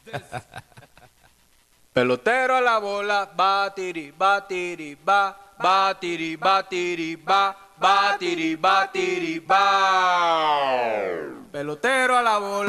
Pelotero a la bola, batiri, batiri, ba, batiri, batiri, ba, batiri, batiri, ba. Pelotero a la bola.